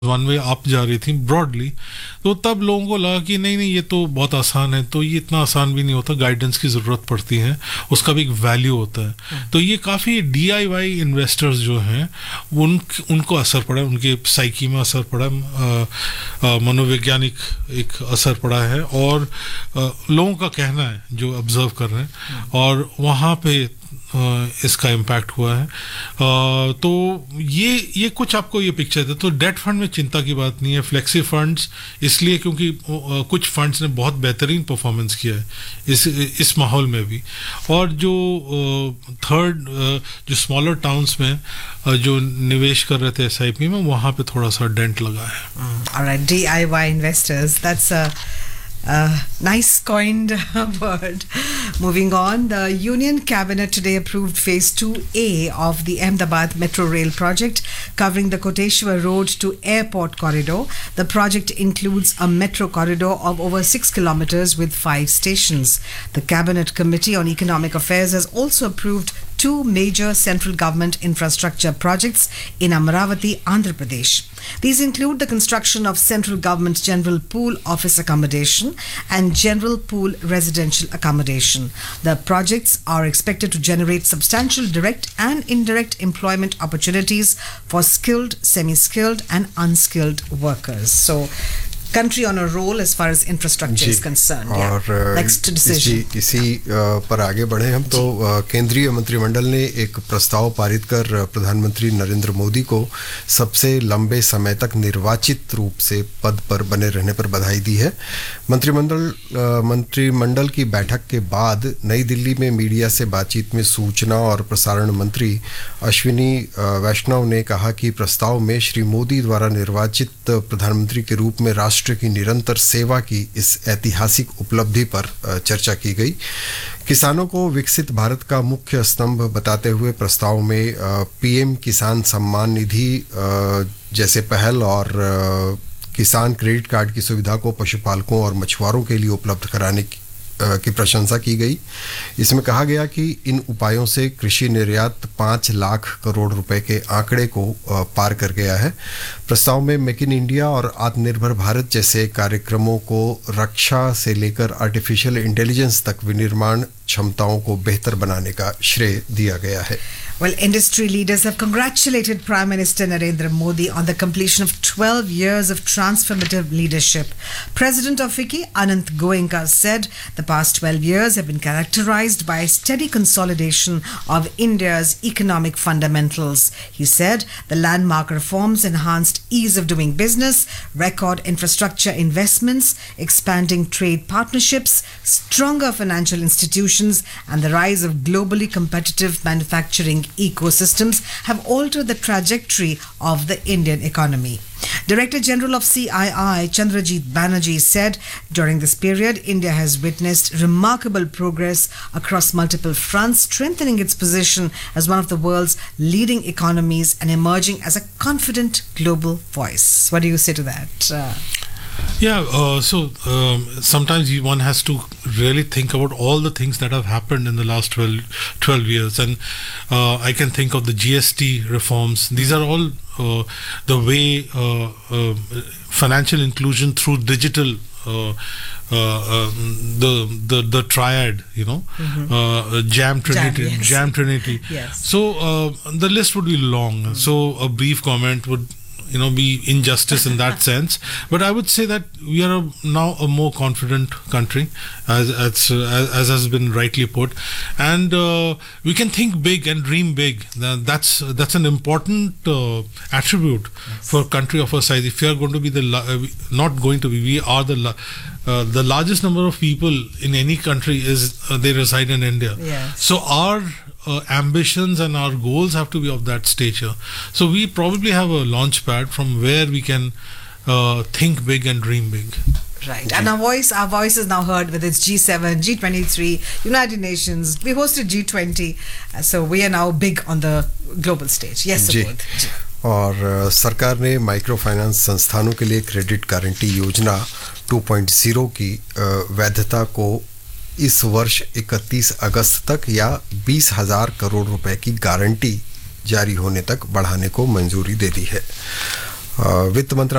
One way up जा रही थी ब्रॉडली, तो तब लोगों को लगा कि नहीं नहीं ये तो बहुत आसान है, तो ये इतना आसान भी नहीं होता, गाइडेंस की ज़रूरत पड़ती है, उसका भी एक वैल्यू होता है। तो ये काफ़ी DIY इन्वेस्टर्स जो हैं उनको असर पड़ा, उनके साइकी में असर पड़ा, मनोवैज्ञानिक एक असर पड़ा है, और लोगों का कहना है जो ऑब्जर्व कर रहे हैं, और वहाँ पे इसका इम्पैक्ट हुआ है। तो ये कुछ आपको ये पिक्चर है। तो डेट फंड में चिंता की बात नहीं है, फ्लेक्सी फंड्स इसलिए क्योंकि कुछ फंड्स ने बहुत बेहतरीन परफॉर्मेंस किया है इस माहौल में भी, और जो थर्ड जो स्मॉलर टाउन्स में जो निवेश कर रहे थे SIP में, वहाँ पे थोड़ा सा डेंट लगा है। Alright, DIY investors, that's a nice coined word. Moving on, the Union Cabinet today approved Phase 2A of the Ahmedabad Metro Rail project covering the Koteshwar Road to Airport corridor. The project includes a metro corridor of over 6 kilometers with 5 stations. The Cabinet Committee on Economic Affairs has also approved 2 major central government infrastructure projects in Amaravati, Andhra Pradesh. These include the construction of Central Government General Pool Office Accommodation and General Pool Residential Accommodation. The projects are expected to generate substantial direct and indirect employment opportunities for skilled, semi-skilled and unskilled workers. So, country on a roll as far as infrastructure is concerned. और next decision. इसी पर आगे बढ़े हम तो केंद्रीय मंत्रिमंडल ने एक प्रस्ताव पारित कर प्रधानमंत्री नरेंद्र मोदी को सबसे लंबे समय तक निर्वाचित रूप से पद पर बने रहने पर बधाई दी है। मंत्रिमंडल की बैठक के बाद नई दिल्ली में मीडिया से बातचीत में सूचना और प्रसारण मंत्री अश्विनी वैष्णव ने कहा कि प्रस्ताव में श्री मोदी द्वारा निर्वाचित प्रधानमंत्री के रूप में राष्ट्र की निरंतर सेवा की इस ऐतिहासिक उपलब्धि पर चर्चा की गई। किसानों को विकसित भारत का मुख्य स्तंभ बताते हुए प्रस्ताव में PM किसान सम्मान निधि जैसे पहल और किसान क्रेडिट कार्ड की सुविधा को पशुपालकों और मछुआरों के लिए उपलब्ध कराने की प्रशंसा की गई। इसमें कहा गया कि इन उपायों से कृषि निर्यात 5 लाख करोड़ रुपए के आंकड़े को पार कर गया है। प्रस्ताव में मेक इन इंडिया और आत्मनिर्भर भारत जैसे कार्यक्रमों को रक्षा से लेकर आर्टिफिशियल इंटेलिजेंस तक विनिर्माण क्षमताओं को बेहतर बनाने का श्रेय दिया गया है। Well, industry leaders have congratulated Prime Minister Narendra Modi on the completion of 12 years of transformative leadership. President of FICCI, Anant Goenka, said the past 12 years have been characterized by steady consolidation of India's economic fundamentals. He said the landmark reforms enhanced ease of doing business, record infrastructure investments, expanding trade partnerships, stronger financial institutions, and the rise of globally competitive manufacturing ecosystems have altered the trajectory of the Indian economy. Director General of CII, Chandrajit Banerjee, said during this period, India has witnessed remarkable progress across multiple fronts, strengthening its position as one of the world's leading economies and emerging as a confident global voice. What do you say to that? Sometimes one has to really think about all the things that have happened in the last 12 years, and I can think of the GST reforms. These are all the way financial inclusion through digital, the triad, Jam Trinity. Yes. So the list would be long. So a brief comment would be injustice in that sense, but I would say that we are now a more confident country, as has been rightly put, and we can think big and dream big. That's an important attribute for a country of our size. If we are going to be we are the largest number of people in any country they reside in India. Yes. So our ambitions and our goals have to be of that stature. So we probably have a launch pad from where we can think big and dream big. Right. And our voice is now heard with its G7, G23, United Nations. We hosted G20. So we are now big on the global stage. Yes, Subodh. और सरकार ने micro finance संस्थानों के लिए credit guarantee योजना 2.0 की वैधता को इस वर्ष 31 अगस्त तक या 20,000 करोड़ रुपए की गारंटी जारी होने तक बढ़ाने को मंजूरी दे दी है। वित्त मंत्रालय